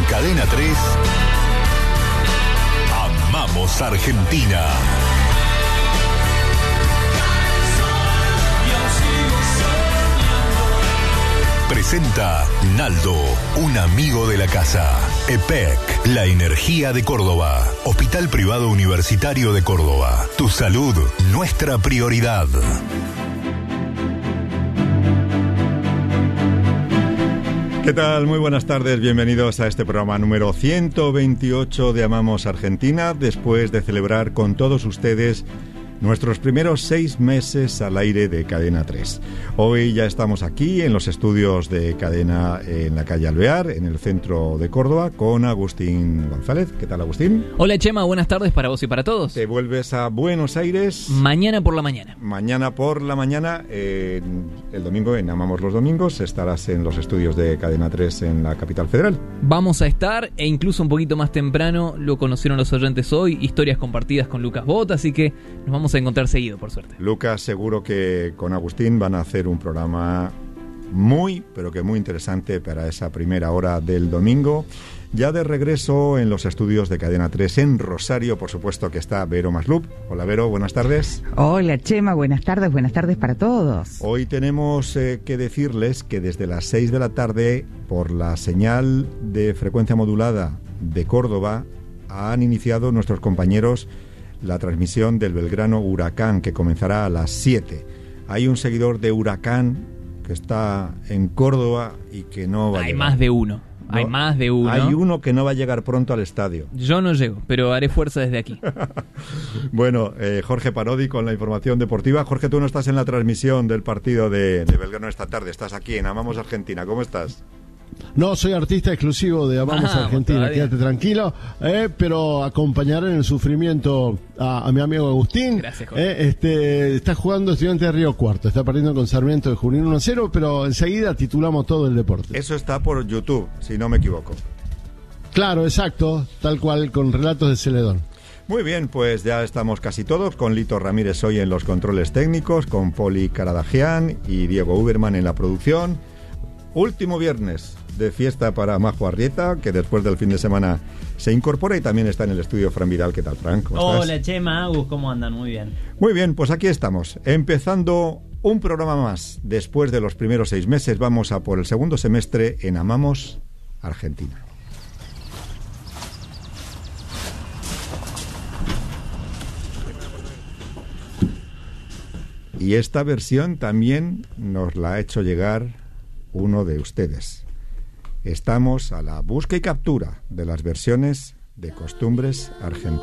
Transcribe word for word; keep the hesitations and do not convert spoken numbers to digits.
Cadena tres, Amamos Argentina. Presenta Naldo, un amigo de la casa. E P E C, la energía de Córdoba. Hospital Privado Universitario de Córdoba. Tu salud, nuestra prioridad. ¿Qué tal? Muy buenas tardes, bienvenidos a este programa número ciento veintiocho de Amamos Argentina, después de celebrar con todos ustedes nuestros primeros seis meses al aire de Cadena tres. Hoy ya estamos aquí en los estudios de Cadena en la calle Alvear, en el centro de Córdoba, con Agustín González. ¿Qué tal, Agustín? Hola, Chema, buenas tardes para vos y para todos. Te vuelves a Buenos Aires. Mañana por la mañana. Mañana por la mañana, eh, el domingo en Amamos los Domingos, estarás en los estudios de Cadena tres en la capital federal. Vamos a estar, e incluso un poquito más temprano, lo conocieron los oyentes hoy, historias compartidas con Lucas Bota, así que nos vamos a encontrar seguido, por suerte. Lucas, seguro que con Agustín van a hacer un programa muy, pero que muy interesante para esa primera hora del domingo. Ya de regreso en los estudios de Cadena tres en Rosario, por supuesto que está Vero Maslup. Hola, Vero, buenas tardes. Hola, Chema, buenas tardes, buenas tardes para todos. Hoy tenemos eh, que decirles que desde las seis de la tarde, por la señal de frecuencia modulada de Córdoba, han iniciado nuestros compañeros la transmisión del Belgrano Huracán, que comenzará a las siete. Hay un seguidor de Huracán que está en Córdoba y que no va a Hay llegar. más de uno. No, hay más de uno. Hay uno que no va a llegar pronto al estadio. Yo no llego, pero haré fuerza desde aquí. Bueno, eh, Jorge Parodi con la información deportiva. Jorge, tú no estás en la transmisión del partido de, de Belgrano esta tarde. Estás aquí en Amamos Argentina. ¿Cómo estás? No, soy artista exclusivo de Amamos Ah, Argentina, todavía. quédate tranquilo, eh, pero acompañaré en el sufrimiento a, a mi amigo Agustín. Gracias, Jorge. eh, este, está jugando Estudiante de Río Cuarto, está perdiendo con Sarmiento de Junín uno a cero, pero enseguida titulamos todo el deporte. Eso está por YouTube, si no me equivoco. Claro, exacto, tal cual, con relatos de Celedón. Muy bien, pues ya estamos casi todos, con Lito Ramírez hoy en los controles técnicos, con Poli Caradagian y Diego Uberman en la producción. Último viernes de fiesta para Majo Arrieta, que después del fin de semana se incorpora, y también está en el estudio Fran Vidal. ¿Qué tal, Fran? ¿Cómo estás? Hola, Chema, Agus, ¿cómo andan? Muy bien. Muy bien, pues aquí estamos, empezando un programa más. Después de los primeros seis meses, vamos a por el segundo semestre en Amamos Argentina. Y esta versión también nos la ha hecho llegar uno de ustedes. Estamos a la busca y captura de las versiones de costumbres argentinas.